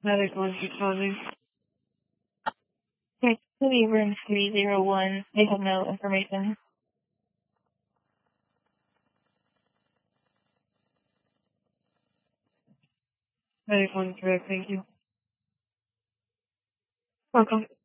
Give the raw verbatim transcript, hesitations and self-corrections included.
Medic one, keep closing. Okay, city room three zero one. They have no information. Medic one, correct, thank you. Welcome.